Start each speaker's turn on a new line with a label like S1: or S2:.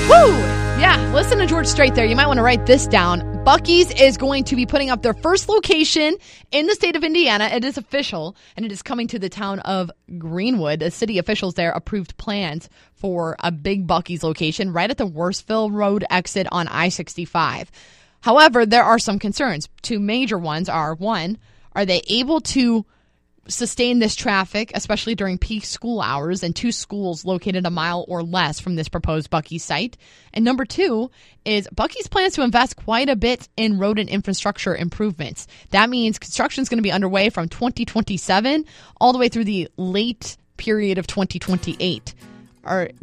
S1: Woo! Yeah, listen to George Strait there. You might want to write this down. Buc-ee's is going to be putting up their first location in the state of Indiana. It is official, and it is coming to the town of Greenwood. The city officials there approved plans for a big Buc-ee's location right at the Worsville Road exit on I-65. However, there are some concerns. Two major ones are, one, are they able to sustain this traffic, especially during peak school hours, and two schools located a mile or less from this proposed Buc-ee's site? And number two is Buc-ee's plans to invest quite a bit in road and infrastructure improvements. That means construction is going to be underway from 2027 all the way through the late period of 2028.